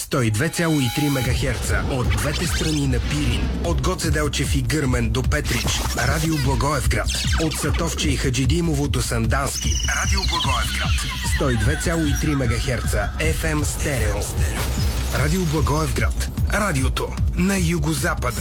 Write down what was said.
102,3 МГц от двете страни на Пирин, от Гоце Делчев и Гърмен до Петрич, Радио Благоевград, от Сатовче и Хаджидимово до Сандански, Радио Благоевград, 102,3 МГц, FM стерео. Радио Благоевград, радиото на югозапада.